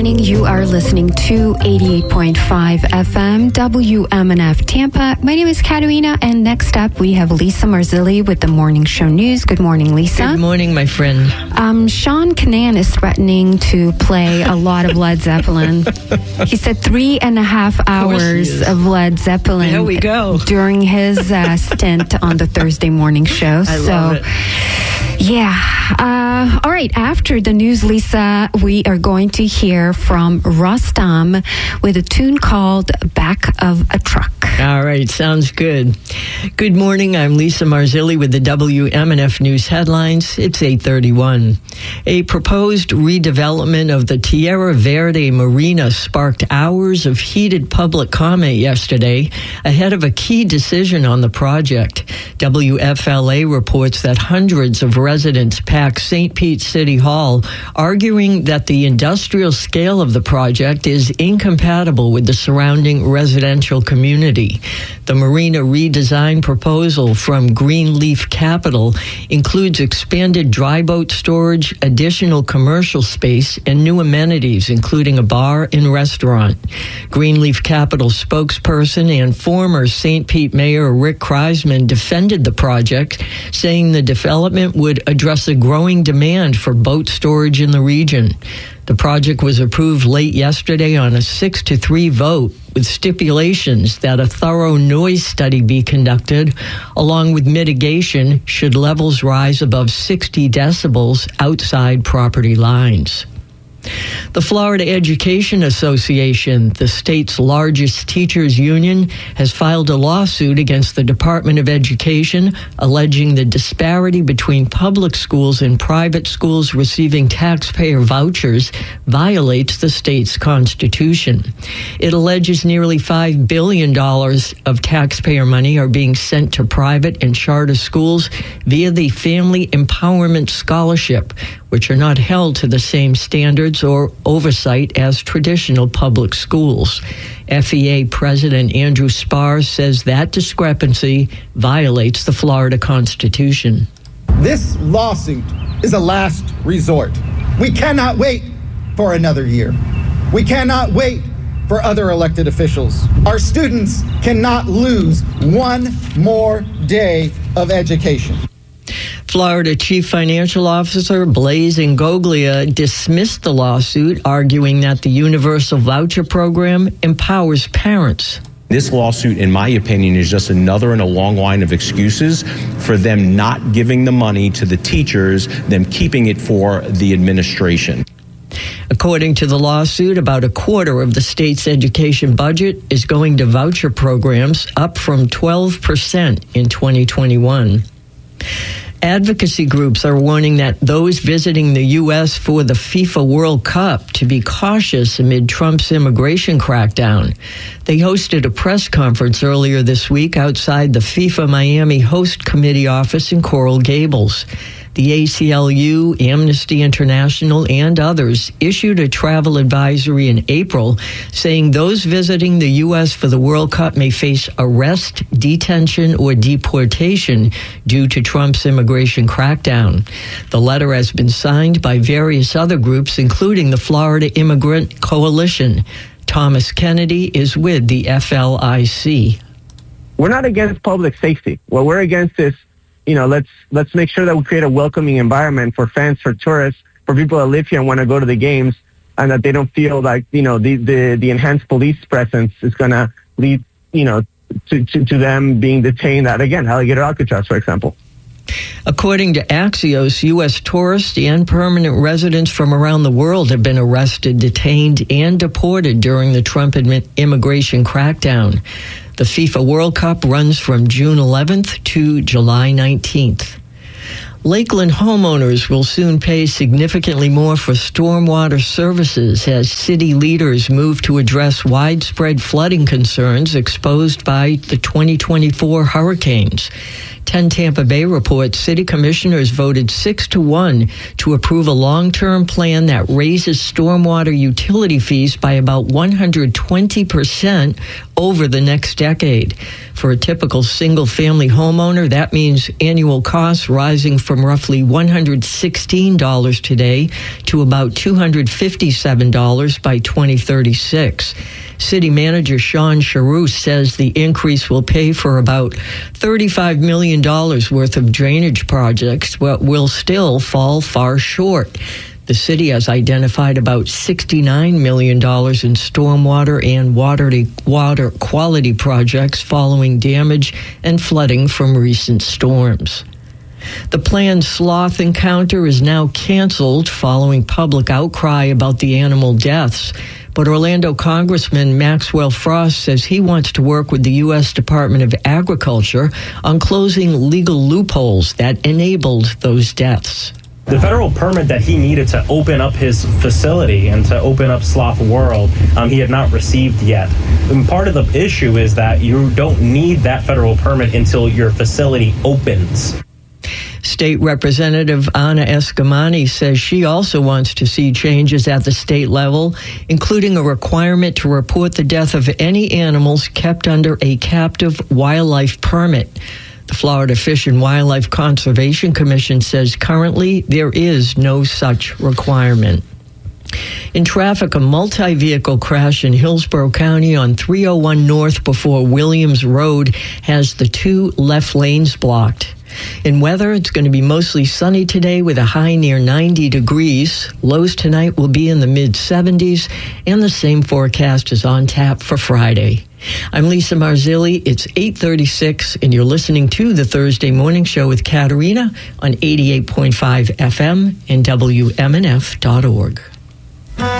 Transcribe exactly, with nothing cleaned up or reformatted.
morning. You are listening to eighty-eight point five F M W M N F Tampa. My name is Katerina, and next up we have Lisa Marzilli with the Morning Show News. Good morning, Lisa. Good morning, my friend. Um, Sean Kinane is threatening to play a lot of Led Zeppelin. He said three and a half hours of, of Led Zeppelin. There we go. During his uh, stint on the Thursday morning show. I so, love it. Yeah. Uh, all right. After the news, Lisa, we are going to hear from Rustam with a tune called Back of a Truck. All right. Sounds good. Good morning. I'm Lisa Marzilli with the W M N F News headlines. It's eight thirty-one. A proposed redevelopment of the Tierra Verde Marina sparked hours of heated public comment yesterday ahead of a key decision on the project. W F L A reports that hundreds of residents packed Saint Pete City Hall, arguing that the industrial scale of the project is incompatible with the surrounding residential community. The marina redesign proposal from Greenleaf Capital includes expanded dry boat storage, additional commercial space, and new amenities, including a bar and restaurant. Greenleaf Capital spokesperson and former Saint Pete Mayor Rick Kreisman defended the project, saying the development would address a growing demand for boat storage in the region. The project was approved late yesterday on a six to three vote, with stipulations that a thorough noise study be conducted, along with mitigation should levels rise above sixty decibels outside property lines. The Florida Education Association, the state's largest teachers union, has filed a lawsuit against the Department of Education, alleging the disparity between public schools and private schools receiving taxpayer vouchers violates the state's constitution. It alleges nearly five billion dollars of taxpayer money are being sent to private and charter schools via the Family Empowerment Scholarship, which are not held to the same standards or oversight as traditional public schools. F E A President Andrew Spar says that discrepancy violates the Florida Constitution. This lawsuit is a last resort. We cannot wait for another year. We cannot wait for other elected officials. Our students cannot lose one more day of education. Florida Chief Financial Officer Blaise Ingoglia dismissed the lawsuit, arguing that the Universal Voucher Program empowers parents. This lawsuit, in my opinion, is just another in a long line of excuses for them not giving the money to the teachers, them keeping it for the administration. According to the lawsuit, about a quarter of the state's education budget is going to voucher programs, up from twelve percent in twenty twenty-one. Advocacy groups are warning that those visiting the U S for the FIFA World Cup to be cautious amid Trump's immigration crackdown. They hosted a press conference earlier this week outside the FIFA Miami Host Committee office in Coral Gables. The A C L U, Amnesty International, and others issued a travel advisory in April saying those visiting the U S for the World Cup may face arrest, detention, or deportation due to Trump's immigration crackdown. The letter has been signed by various other groups, including the Florida Immigrant Coalition. Thomas Kennedy is with the F L I C. We're not against public safety. What we're against is You know, let's let's make sure that we create a welcoming environment for fans, for tourists, for people that live here and want to go to the games, and that they don't feel like, you know, the, the, the enhanced police presence is going to lead, you know, to, to, to them being detained at, again, Alligator Alcatraz, for example. According to Axios, U S tourists and permanent residents from around the world have been arrested, detained, and deported during the Trump immigration crackdown. The FIFA World Cup runs from June eleventh to July nineteenth. Lakeland homeowners will soon pay significantly more for stormwater services as city leaders move to address widespread flooding concerns exposed by the twenty twenty-four hurricanes. ten Tampa Bay reports city commissioners voted six to one to approve a long-term plan that raises stormwater utility fees by about one hundred twenty percent over the next decade. For a typical single-family homeowner, that means annual costs rising from roughly one hundred sixteen dollars today to about two hundred fifty-seven dollars by twenty thirty-six. City Manager Sean Charoux says the increase will pay for about thirty-five million dollars worth of drainage projects, but will still fall far short. The city has identified about sixty-nine million dollars in stormwater and water, water quality projects following damage and flooding from recent storms. The planned sloth encounter is now canceled following public outcry about the animal deaths. But Orlando Congressman Maxwell Frost says he wants to work with the U S Department of Agriculture on closing legal loopholes that enabled those deaths. The federal permit that he needed to open up his facility and to open up Sloth World, um, he had not received yet. And part of the issue is that you don't need that federal permit until your facility opens. State Representative Anna Escamani says she also wants to see changes at the state level, including a requirement to report the death of any animals kept under a captive wildlife permit. The Florida Fish and Wildlife Conservation Commission says currently there is no such requirement. In traffic, a multi-vehicle crash in Hillsborough County on three oh one North before Williams Road has the two left lanes blocked. In weather, it's going to be mostly sunny today with a high near ninety degrees. Lows tonight will be in the mid seventies, and the same forecast is on tap for Friday. I'm Lisa Marzilli. It's eight thirty-six, and you're listening to the Thursday Morning Show with Katerina on eighty-eight point five F M and W M N F dot org.